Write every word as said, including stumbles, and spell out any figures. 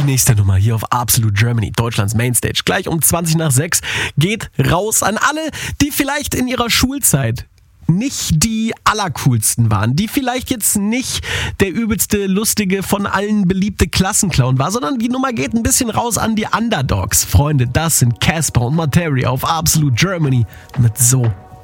Die nächste Nummer hier auf Absolute Germany, Deutschlands Mainstage. Gleich um zwanzig nach sechs geht raus an alle, die vielleicht in ihrer Schulzeit nicht die allercoolsten waren, die vielleicht jetzt nicht der übelste, lustige, von allen beliebte Klassenclown war, sondern die Nummer geht ein bisschen raus an die Underdogs. Freunde, das sind Casper und Materia auf Absolute Germany mit So.